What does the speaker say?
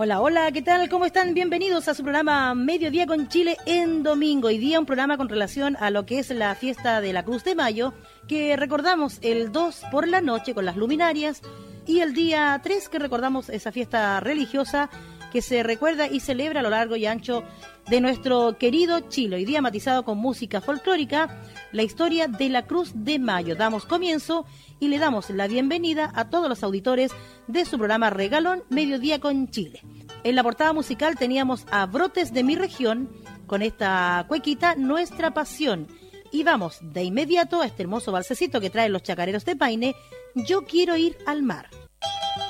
Hola, hola, ¿qué tal? ¿Cómo están? Bienvenidos a su programa Mediodía con Chile en domingo. Hoy día un programa con relación a lo que es la fiesta de la Cruz de Mayo, que recordamos el 2 por la noche con las luminarias y el día 3 que recordamos esa fiesta religiosa que se recuerda y celebra a lo largo y ancho de nuestro querido Chile. Hoy día matizado con música folclórica, la historia de la Cruz de Mayo. Damos comienzo y le damos la bienvenida a todos los auditores de su programa Regalón Mediodía con Chile. En la portada musical teníamos a Brotes de mi región con esta cuequita Nuestra Pasión. Y vamos de inmediato a este hermoso balsecito que traen los chacareros de Paine, Yo quiero ir al mar.